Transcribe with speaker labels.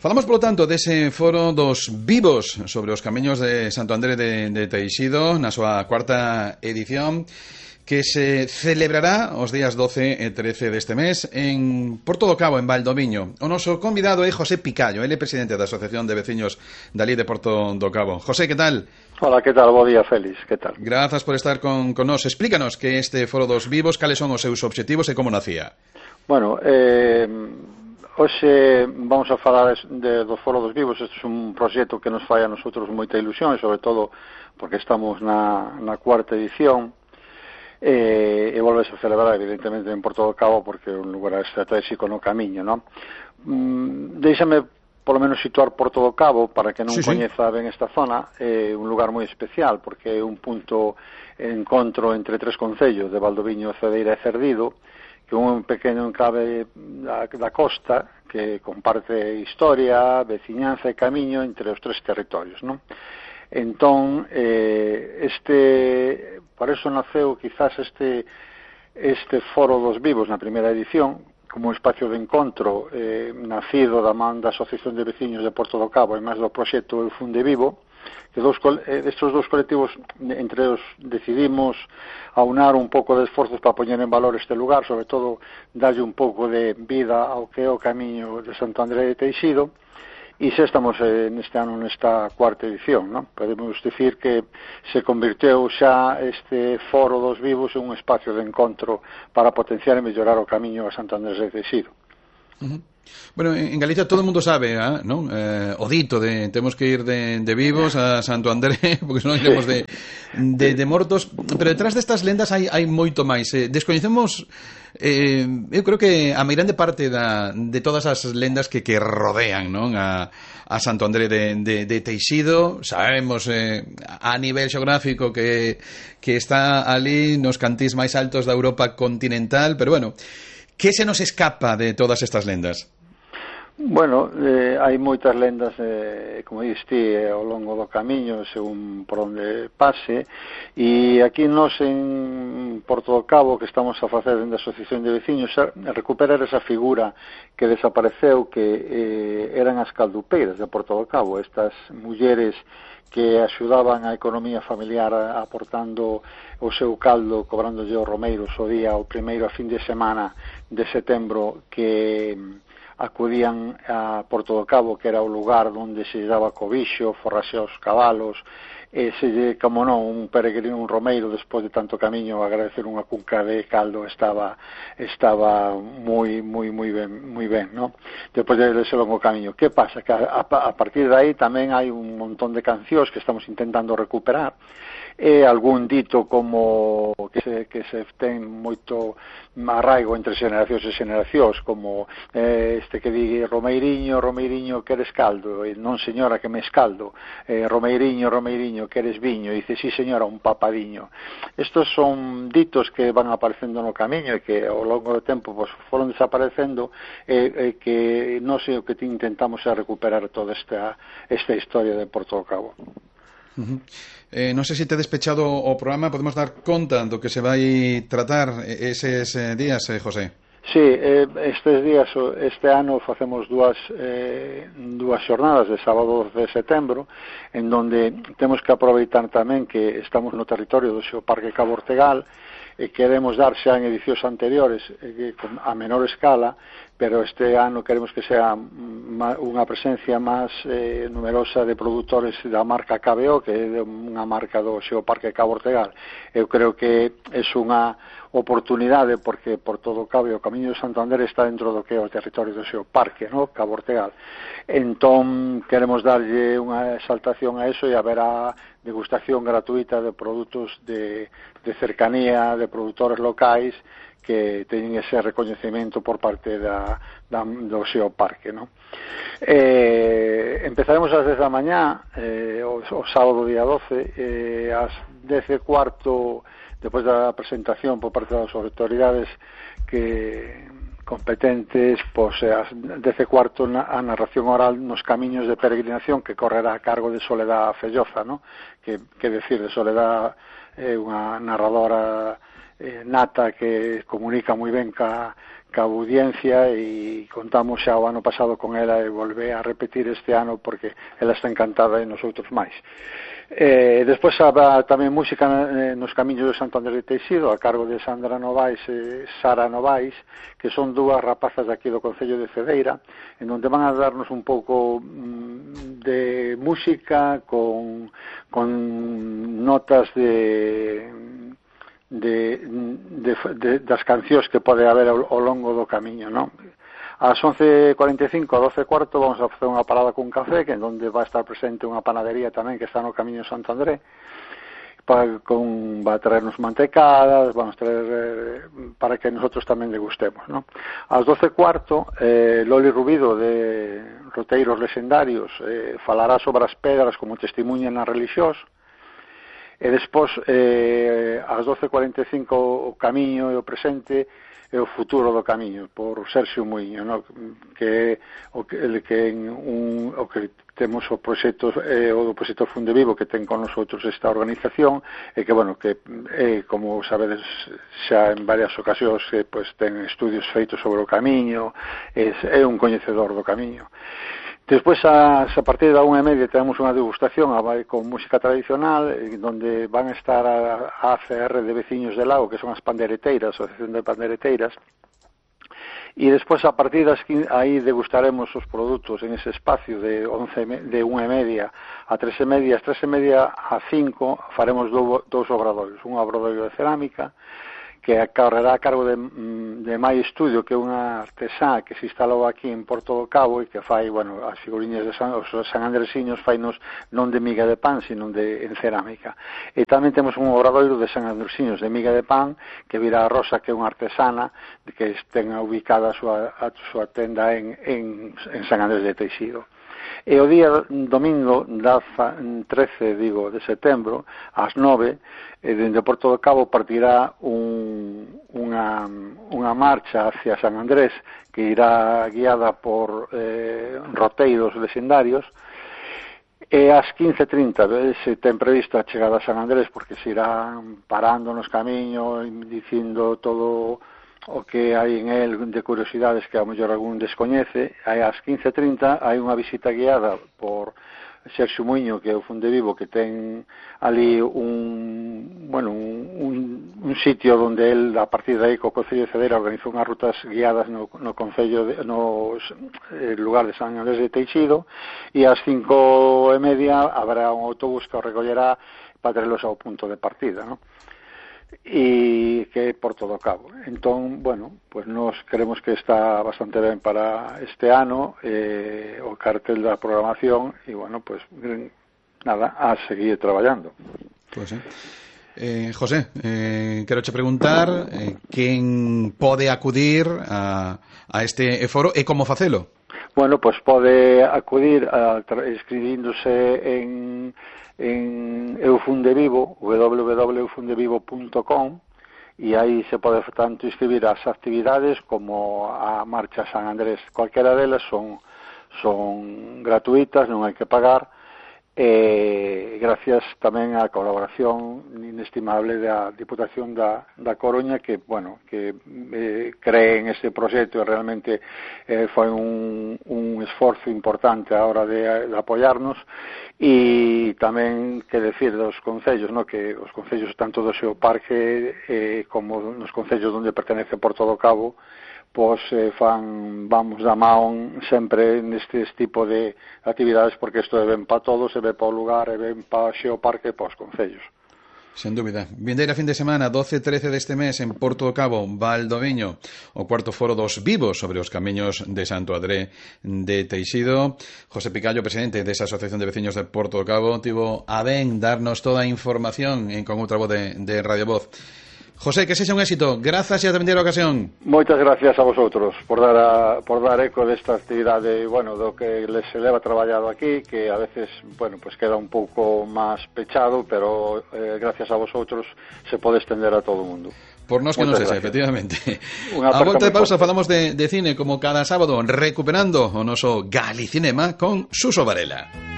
Speaker 1: Falamos, polo tanto, dese foro dos vivos sobre os camiños de Santo André de Teixido na súa cuarta edición, que se celebrará os días 12 e 13 deste mes en Porto do Cabo, en Valdoviño. O noso convidado é José Picallo, ele é presidente da Asociación de Veciños dali de Porto do Cabo. José, que tal?
Speaker 2: Hola, que tal? Bo día, Félix, que tal?
Speaker 1: Grazas por estar con nós. Explícanos que este foro dos vivos, cales son os seus obxectivos e como nacía.
Speaker 2: Bueno, hoxe vamos a falar do Foro dos Vivos. Este é un proxecto que nos fai a nosotros moita ilusión, sobre todo porque estamos na cuarta edición e volves a celebrar evidentemente en Porto do Cabo porque é un lugar estratégico no camiño, non? Déixame polo menos situar Porto do Cabo para que non coñeza ben esta zona. É un lugar moi especial porque é un punto de encontro entre tres concellos de Valdoviño, Cedeira e Cerdido, que un pequeno enclave da costa que comparte historia, veciñanza e camiño entre os tres territorios, non? Entón, por eso naceu quizás este Foro dos Vivos na primeira edición como un espacio de encontro nacido da man da Asociación de Veciños de Porto do Cabo e máis do proxecto Eu Funde Vivo, que estes dous colectivos entre os decidimos aunar un pouco de esforzos para poñer en valor este lugar, sobre todo darlle un pouco de vida ao que é o camiño de Santo André de Teixido, e xa estamos neste ano nesta cuarta edición, non? Podemos dicir que se convirteu xa este Foro dos Vivos en un espacio de encontro para potenciar e mellorar o camiño a Santo André de Teixido.
Speaker 1: Bueno, en Galicia todo o mundo sabe, non? O dito de temos que ir de vivos a Santo André, porque senón iremos de mortos, pero detrás destas lendas hai moito máis. Descoñecemos, eu creo que a meirande parte de todas as lendas que rodean, non? A Santo André de Teixido. Sabemos a nivel xeográfico que está ali nos cantís máis altos da Europa continental, pero bueno, que se nos escapa de todas estas lendas?
Speaker 2: Bueno, hai moitas lendas, como diste, ao longo do camiño, según por onde pase, e aquí nós en Porto do Cabo, que estamos a facer dentro da Asociación de Veciños, recuperar esa figura que desapareceu, que eran as caldupeiras de Porto do Cabo, estas mulleres que axudaban a economía familiar aportando o seu caldo, cobrándolle os romeiros o día, o primeiro a fin de semana de setembro, que acudían a Porto do Cabo, que era o lugar onde se daba cobixo, forraxe aos cabalos, e se, como non, un peregrino, un romeiro, despois de tanto camiño, agradecer unha cunca de caldo estaba moi ben, non? Despois dese longo camiño. Que pasa? Que a partir de aí tamén hai un montón de cancións que estamos intentando recuperar, e algún dito como que se ten moito arraigo entre xeracións e xeracións, como este que di Romeiriño, que eres caldo, e non señora que me escaldo, Romeiriño, que eres viño, e dice, sí señora, un papadiño. Estos son ditos que van aparecendo no camiño e que ao longo do tempo pues, foron desaparecendo, que non sei o que intentamos é recuperar toda esta historia de Porto do Cabo.
Speaker 1: Non sei se te despechado o programa, podemos dar conta do que se vai tratar eses días, José?
Speaker 2: Sí, estes días, este ano facemos dúas xornadas de sábado 12 de setembro, en donde temos que aproveitar tamén que estamos no territorio do Xeoparque Cabo Ortegal, e queremos dar xa en edicións anteriores a menor escala, pero este ano queremos que sea unha presencia máis numerosa de produtores da marca KBO, que é unha marca do Xeoparque Cabo Ortegal. Eu creo que é unha oportunidade porque por todo o Cabo e o Camiño de Santo André está dentro do que é o territorio do Xeoparque, no? Cabo Ortegal. Entón queremos darlle unha exaltación a eso e haberá degustación gratuita de produtos de cercanía, de produtores locais que teñen ese recoñecemento por parte do Xeoparque, no? Empezaremos ás 10 da mañá, o sábado día 12, ás 10:15, despois da presentación por parte das autoridades que competentes, pois ás 10:15 a narración oral nos camiños de peregrinación que correrá a cargo de Soledad Felloza, ¿no? Que decir, de Soledad é unha narradora nata que comunica moi ben ca ca audiencia, e contamos xa o ano pasado con ela e volve a repetir este ano porque ela está encantada e nosotros máis. Despois habrá tamén música nos camiños de Santo Andrés de Teixido a cargo de Sandra Novais e Sara Novais, que son dúas rapazas aquí do Concello de Cedeira, en onde van a darnos un pouco de música con notas das cancións que pode haber ao longo do camiño, non? Ás 11:45, a 12:15 vamos a facer unha parada con café, que en donde vai estar presente unha panadería tamén que está no camiño de Santo André, va a traernos mantecadas, vamos a traer para que nosotros tamén degustemos, ¿no? Ás 12:15 Loli Rubido de Roteiros Lexendarios falará sobre as pedras como testimuña na relixiós, e despois ás 12:45 o camiño e o presente e o futuro do camiño por Sergio Muiño, no? que temos o proxecto o do proxecto Funde Vivo que ten con nosotros esta organización e que, bueno, que como sabedes xa en varias ocasións pues, ten estudios feitos sobre o camiño, é un coñecedor do camiño. Despois, a partir da 1:30 temos unha degustación con música tradicional, donde van a estar a ACR de Veciños de Lago, que son as pandereteiras, a Asociación de Pandereteiras, e despois a partir das 15, aí degustaremos os produtos en ese espacio de 1:30 a 3:30, as 3:30 a 5 faremos dous obradoiros, un obradoiro de cerámica que correrá a cargo de Mai Estudio, que é unha artesá que se instalou aquí en Porto do Cabo e que fai, bueno, as figuriñas de os San Andresiños fainos non de miga de pan, sino en cerámica. E tamén temos un obradoiro de San Andresiños de miga de pan, que virá a Rosa, que é unha artesana que ten ubicada a súa tenda en San Andrés de Teixido. E o día domingo 13 de setembro ás 9 dende Porto do Cabo partirá unha marcha hacia San Andrés que irá guiada por roteiros lexendarios, e ás 15:30 se ten prevista a chegada a San Andrés porque se irán parando nos camiños dicindo todo o que hai en el de curiosidades que a mellor algún descoñece. Ás 15:30 hai unha visita guiada por Sergio Muiño, que é o Funde Vivo, que ten ali un sitio onde el, a partir de aí, co Concello de Cedeira, organizou unhas rutas guiadas no Concello no lugar de San Andrés de Teixido, e ás 5:30 haberá un autobús que o recollerá para traerlos ao punto de partida, ¿no? E que é Porto do Cabo. Entón, bueno, pues nos creemos que está bastante ben para este ano o cartel da programación e, bueno, pues nada, a seguir traballando.
Speaker 1: Pues José, quero che preguntar quen pode acudir a este foro e como facelo?
Speaker 2: Bueno, pues pode acudir inscribíndose en Eufundevivo, www.eufundevivo.com, e aí se pode tanto inscribir as actividades como a Marcha San Andrés. Cualquera delas son gratuitas, non hai que pagar, e gracias tamén á colaboración inestimable da Diputación da Coruña, que, bueno, que cree en este proxecto e realmente foi un esforzo importante a hora de apoiarnos. E tamén que decir dos concellos, ¿no? Que os concellos tanto do seu parque como nos concellos onde pertenece Porto do Cabo, pois vamos da mão sempre nestes tipo de actividades, porque isto é ben para todos, é ben para o lugar, é ben para o xeoparque e para os concellos.
Speaker 1: Sen dúbida. Vindeira fin de semana, 12-13 deste mes, en Porto do Cabo, Valdoviño, o cuarto foro dos vivos sobre os camiños de Santo André de Teixido. José Picallo, presidente desa Asociación de Veciños de Porto do Cabo, tivo a ben darnos toda a información con outra voz de Radio Voz. José, que sexa un éxito. Grazas e ata vindeira ocasión.
Speaker 2: Moitas gracias a vosotros por dar eco desta actividade, bueno, do que les se leva traballado aquí, que a veces, bueno, pues queda un pouco máis pechado, pero gracias a vosotros se pode extender a todo o mundo.
Speaker 1: Por nos que non sexa, efectivamente. A volta de pausa falamos de cine como cada sábado, recuperando o noso Galicinema con Suso Varela.